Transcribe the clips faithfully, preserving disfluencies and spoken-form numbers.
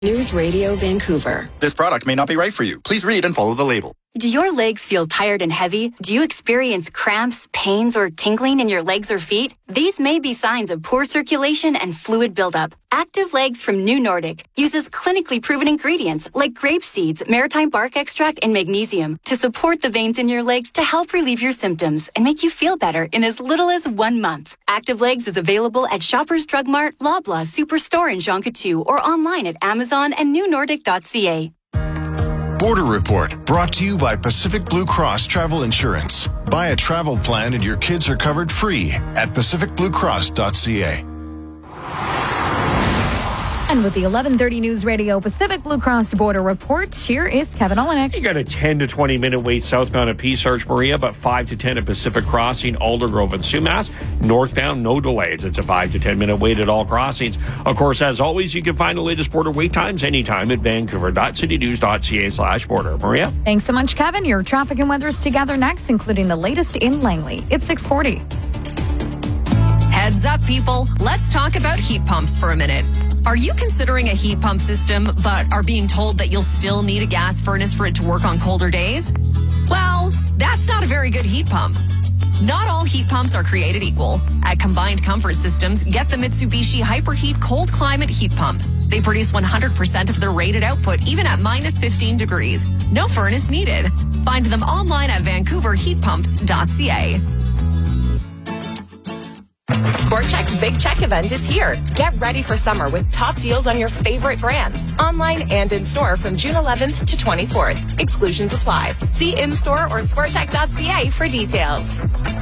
News Radio Vancouver. This product may not be right for you. Please read and follow the label. Do your legs feel tired and heavy? Do you experience cramps, pains, or tingling in your legs or feet? These may be signs of poor circulation and fluid buildup. Active Legs from New Nordic uses clinically proven ingredients like grape seeds, maritime bark extract, and magnesium to support the veins in your legs to help relieve your symptoms and make you feel better in as little as one month. Active Legs is available at Shoppers Drug Mart, Loblaw Superstore in Jean Coutu, or online at Amazon and new nordic dot c a. Border Report, brought to you by Pacific Blue Cross Travel Insurance. Buy a travel plan and your kids are covered free at pacific blue cross dot c a. And with the eleven thirty News Radio Pacific Blue Cross Border Report, here is Kevin Olenek. You got a ten to twenty minute wait southbound at Peace Arch, Maria, but five to ten at Pacific Crossing, Aldergrove and Sumas. Northbound, no delays. It's a five to ten minute wait at all crossings. Of course, as always, you can find the latest border wait times anytime at vancouver dot city news dot c a slash border. Maria? Thanks so much, Kevin. Your traffic and weather is together next, including the latest in Langley. It's six forty. Heads up, people. Let's talk about heat pumps for a minute. Are you considering a heat pump system, but are being told that you'll still need a gas furnace for it to work on colder days? Well, that's not a very good heat pump. Not all heat pumps are created equal. At Combined Comfort Systems, get the Mitsubishi Hyperheat Cold Climate Heat Pump. They produce one hundred percent of their rated output, even at minus fifteen degrees. No furnace needed. Find them online at vancouver heat pumps dot c a. Sport Chek's Big Check event is here. Get ready for summer with top deals on your favorite brands, online and in-store from June eleventh to twenty-fourth. Exclusions apply. See in-store or sport chek dot c a for details.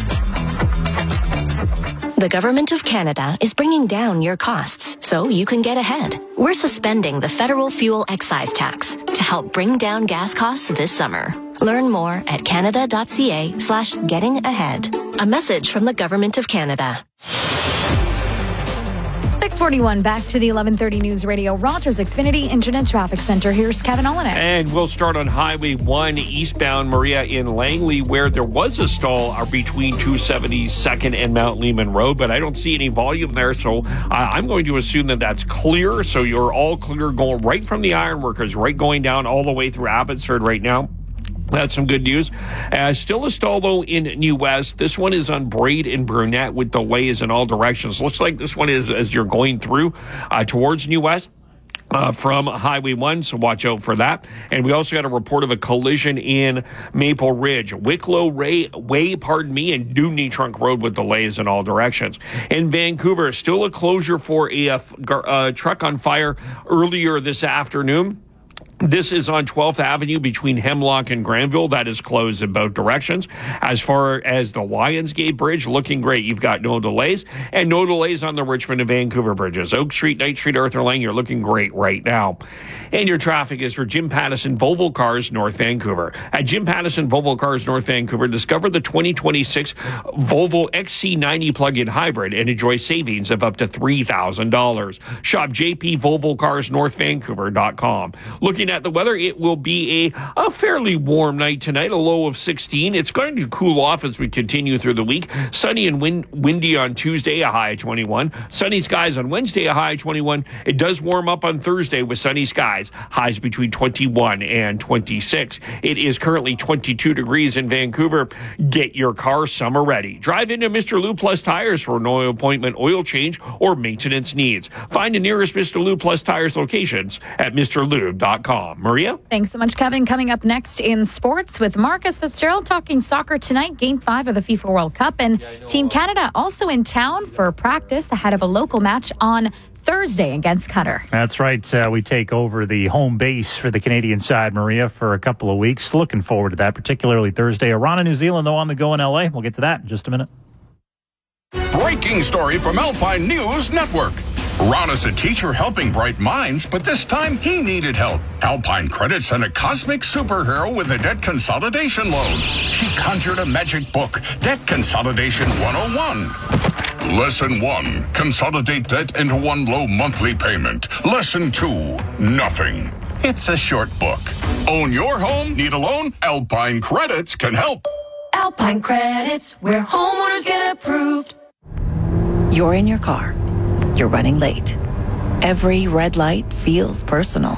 The Government of Canada is bringing down your costs so you can get ahead. We're suspending the federal fuel excise tax to help bring down gas costs this summer. Learn more at canada dot c a slash getting ahead. A message from the Government of Canada. six forty-one, back to the eleven thirty News Radio Rogers Xfinity Internet Traffic Center. Here's Kevin Olenek. And we'll start on Highway one eastbound, Maria, in Langley, where there was a stall uh, between two seventy-second and Mount Lehman Road, but I don't see any volume there, so uh, I'm going to assume that that's clear. So you're all clear going right from the Ironworkers, right going down all the way through Abbotsford right now. That's some good news. Uh, still a stall, though, in New West. This one is on Braid and Brunette with delays in all directions. Looks like this one is as you're going through uh, towards New West. Uh, from Highway one, so watch out for that. And we also got a report of a collision in Maple Ridge, Wicklow Ray, Way, pardon me, and Dewdney Trunk Road with delays in all directions. In Vancouver, still a closure for a, a, a truck on fire earlier this afternoon. This is on twelfth Avenue between Hemlock and Granville. That is closed in both directions. As far as the Lionsgate Bridge, looking great. You've got no delays, and no delays on the Richmond and Vancouver bridges. Oak Street, Knight Street, Arthur Lang, you're looking great right now. And your traffic is for Jim Pattison Volvo Cars, North Vancouver. At Jim Pattison Volvo Cars, North Vancouver, discover the twenty twenty-six Volvo X C ninety plug-in hybrid and enjoy savings of up to three thousand dollars. Shop j p volvo cars north vancouver dot com. Looking at the weather, it will be a, a fairly warm night tonight, a low of sixteen. It's going to cool off as we continue through the week. Sunny and wind, windy on Tuesday, a high of twenty-one. Sunny skies on Wednesday, a high of twenty-one. It does warm up on Thursday with sunny skies, highs between twenty-one and twenty-six. It is currently twenty-two degrees in Vancouver. Get your car summer ready. Drive into Mister Lou Plus Tires for an oil appointment, oil change, or maintenance needs. Find the nearest Mister Lou Plus Tires locations at mr lube dot com. Maria? Thanks so much, Kevin. Coming up next in sports with Marcus Fitzgerald talking soccer tonight, Game five of the FIFA World Cup. And yeah, Team Canada also in town for practice ahead of a local match on Thursday against Qatar. That's right. Uh, we take over the home base for the Canadian side, Maria, for a couple of weeks. Looking forward to that, particularly Thursday. Iran and New Zealand, though, on the go in L A. We'll get to that in just a minute. Breaking story from Alpine News Network. Ron is a teacher helping bright minds, but this time he needed help. Alpine Credit sent a cosmic superhero with a debt consolidation loan. She conjured a magic book, Debt Consolidation one oh one. Lesson one, consolidate debt into one low monthly payment. Lesson two, nothing. It's a short book. Own your home? Need a loan? Alpine Credits can help. Alpine Credits, where homeowners get approved. You're in your car. You're running late. Every red light feels personal.